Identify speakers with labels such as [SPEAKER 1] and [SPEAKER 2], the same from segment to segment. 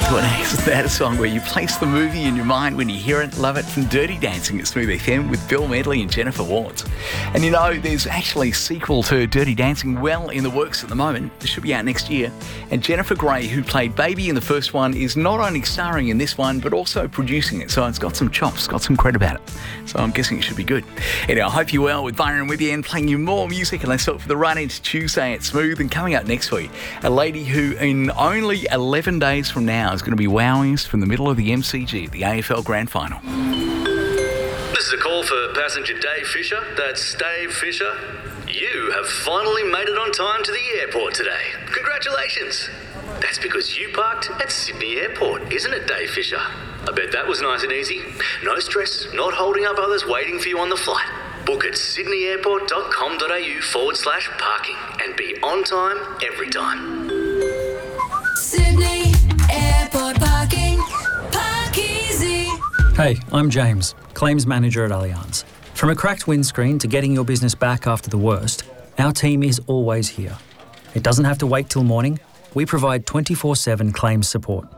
[SPEAKER 1] What is that a song where you place the movie in your mind when you hear it? Love it from Dirty Dancing at Smooth FM with Bill Medley and Jennifer Warnes. And you know, there's actually a sequel to Dirty Dancing well in the works at the moment. It should be out next year. And Jennifer Grey, who played Baby in the first one, is not only starring in this one, but also producing it. So it's got some chops, got some cred about it. So I'm guessing it should be good. Anyway, I hope you're well with Byron with you and playing you more music. And let's talk for the run into Tuesday at Smooth. And coming up next week, a lady who in only 11 days from now is going to be wowing us from the middle of the MCG at the AFL Grand Final.
[SPEAKER 2] This is a call for passenger Dave Fisher. That's Dave Fisher. You have finally made it on time to the airport today. Congratulations. That's because you parked at Sydney Airport, isn't it, Dave Fisher? I bet that was nice and easy. No stress, not holding up others waiting for you on the flight. Book at sydneyairport.com.au/parking and be on time every time.
[SPEAKER 3] Sydney Airport Parking. Park easy.
[SPEAKER 4] Hey, I'm James, Claims Manager at Allianz. From a cracked windscreen to getting your business back after the worst, our team is always here. It doesn't have to wait till morning. We provide 24/7 claims support.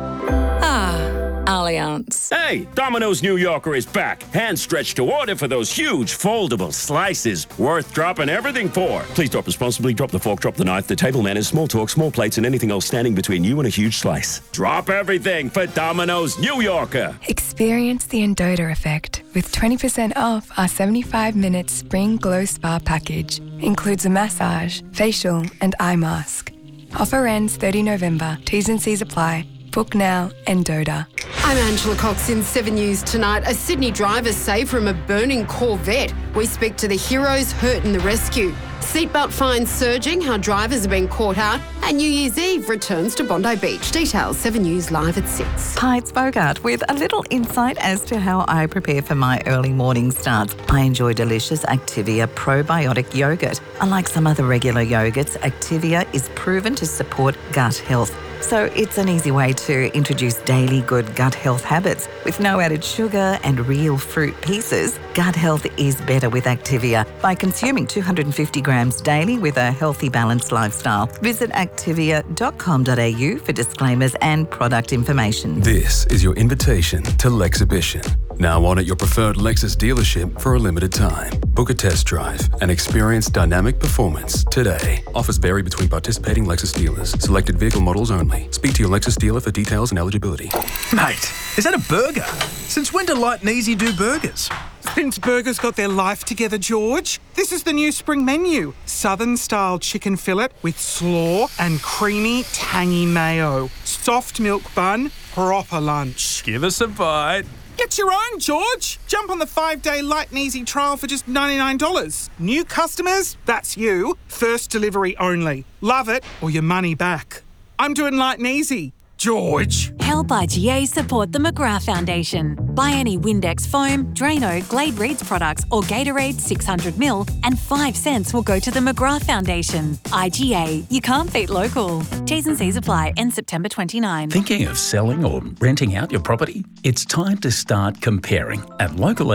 [SPEAKER 3] Allianz.
[SPEAKER 5] Hey, Domino's New Yorker is back. Hand stretched to order for those huge foldable slices. Worth dropping everything for. Please drop responsibly. Drop the fork, drop the knife, the table manners, small talk, small plates, and anything else standing between you and a huge slice. Drop everything for Domino's New Yorker.
[SPEAKER 6] Experience the Endota effect with 20% off our 75-minute Spring Glow Spa package. Includes a massage, facial, and eye mask. Offer ends 30 November. T's and C's apply. Book now, Endota.
[SPEAKER 7] I'm Angela Cox in 7 News Tonight. A Sydney driver saved from a burning Corvette. We speak to the heroes hurt in the rescue. Seatbelt fines surging, how drivers are being caught out, and New Year's Eve returns to Bondi Beach. Details 7 News live at 6.
[SPEAKER 8] Hi, it's Bogart with a little insight as to how I prepare for my early morning starts. I enjoy delicious Activia probiotic yogurt. Unlike some other regular yogurts, Activia is proven to support gut health. So it's an easy way to introduce daily good gut health habits. With no added sugar and real fruit pieces, gut health is better with Activia by consuming 250 grams daily with a healthy, balanced lifestyle. Visit activia.com.au for disclaimers and product information.
[SPEAKER 9] This is your invitation to Lexhibition. Now on at your preferred Lexus dealership for a limited time. Book a test drive and experience dynamic performance today. Offers vary between participating Lexus dealers. Selected vehicle models only. Speak to your Lexus dealer for details and eligibility.
[SPEAKER 10] Mate, is that a burger? Since when do Light and Easy do burgers?
[SPEAKER 11] Since burgers got their life together, George. This is the new spring menu. Southern-style chicken fillet with slaw and creamy, tangy mayo. Soft milk bun, proper lunch.
[SPEAKER 10] Give us a bite.
[SPEAKER 11] Get your own, George. Jump on the 5-day Light and Easy trial for just $99. New customers? That's you. First delivery only. Love it or your money back. I'm doing Light and Easy. George.
[SPEAKER 12] Help IGA support the McGrath Foundation. Buy any Windex foam, Drano, Glade Reeds products or Gatorade 600ml and 5 cents will go to the McGrath Foundation. IGA, you can't beat local. T's and C's apply. End September 29.
[SPEAKER 13] Thinking of selling or renting out your property? It's time to start comparing. At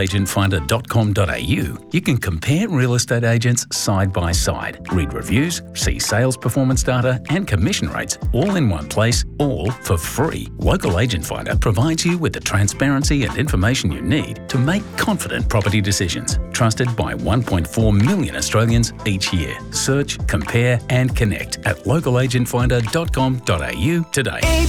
[SPEAKER 13] localagentfinder.com.au, you can compare real estate agents side by side, read reviews, see sales performance data and commission rates all in one place, all for free. Local Agent Finder provides you with the transparency and information you need to make confident property decisions. Trusted by 1.4 million Australians each year. Search, compare and connect at localagentfinder.com.au today.